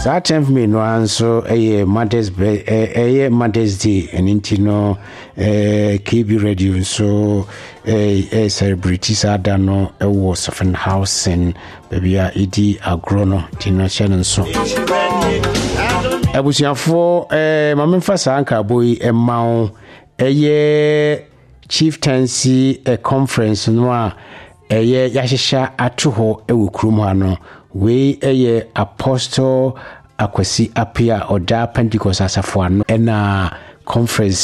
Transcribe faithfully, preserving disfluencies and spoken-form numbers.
That tenth May no anso a Mother's a Mother's Day and intino K B Radio so a celebrity sadano a was of an house and baby a edi agrono tino shannon so. Abusiafo eh mamemfa sanka boy e mawo eye chieftaincy a conference no a eye yahihya atoho e wokrum ano we eye Apostle Akwasi Apia Oda Pentecost asafo ano na conference